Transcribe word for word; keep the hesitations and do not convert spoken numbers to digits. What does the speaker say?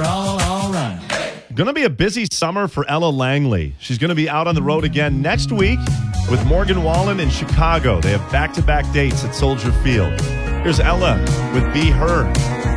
we're all all right. Going to be a busy summer for Ella Langley. She's going to be out on the road again next week with Morgan Wallen in Chicago. They have back-to-back dates at Soldier Field. Here's Ella with Be Her.